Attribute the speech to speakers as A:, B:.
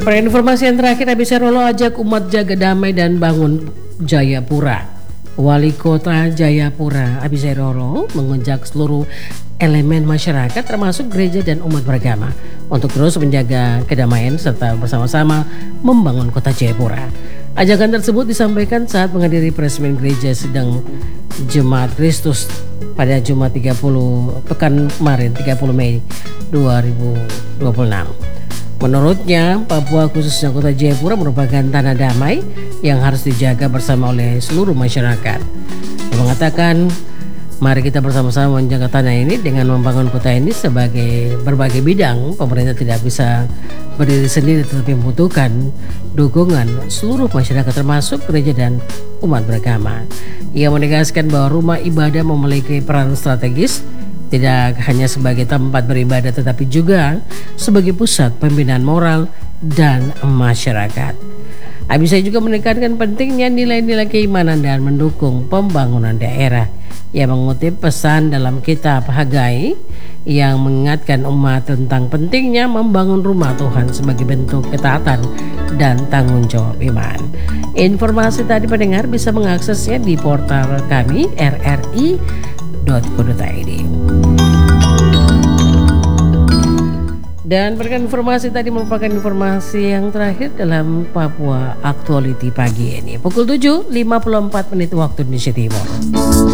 A: Pada informasi yang terakhir, Abisai Rolo ajak umat jaga damai dan bangun Jayapura. Wali Kota Jayapura Abisai Rolo mengajak seluruh elemen masyarakat termasuk gereja dan umat beragama untuk terus menjaga kedamaian serta bersama-sama membangun kota Jayapura. Ajakan tersebut disampaikan saat menghadiri peresmian gereja sedang Jemaat Kristus pada Jumat 30 pekan kemarin 30 Mei 2026. Menurutnya, Papua khususnya kota Jayapura merupakan tanah damai yang harus dijaga bersama oleh seluruh masyarakat. Dia mengatakan, mari kita bersama-sama menjaga tanah ini dengan membangun kota ini sebagai berbagai bidang. Pemerintah tidak bisa berdiri sendiri tetapi membutuhkan dukungan seluruh masyarakat termasuk gereja dan umat beragama. Ia menegaskan bahwa rumah ibadah memiliki peran strategis tidak hanya sebagai tempat beribadah tetapi juga sebagai pusat pembinaan moral dan masyarakat. Abisai juga menekankan pentingnya nilai-nilai keimanan dan mendukung pembangunan daerah. Ia mengutip pesan dalam kitab Hagai yang mengingatkan umat tentang pentingnya membangun rumah Tuhan sebagai bentuk ketaatan dan tanggung jawab iman. Informasi tadi pendengar bisa mengaksesnya di portal kami rri.co.id. Dan berikan informasi tadi merupakan informasi yang terakhir dalam Papua Actuality pagi ini. Pukul 7.54 waktu Indonesia Timur.